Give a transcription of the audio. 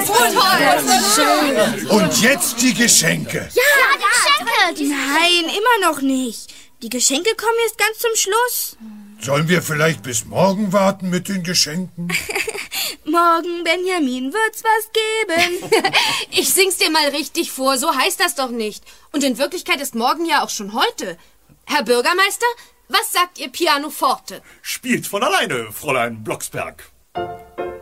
Und jetzt die Geschenke. Ja, die Geschenke. Nein, immer noch nicht. Die Geschenke kommen erst ganz zum Schluss. Sollen wir vielleicht bis morgen warten mit den Geschenken? Morgen, Benjamin, wird's was geben. Ich sing's dir mal richtig vor, so heißt das doch nicht. Und in Wirklichkeit ist morgen ja auch schon heute. Herr Bürgermeister, was sagt ihr Pianoforte? Spielt von alleine, Fräulein Blocksberg.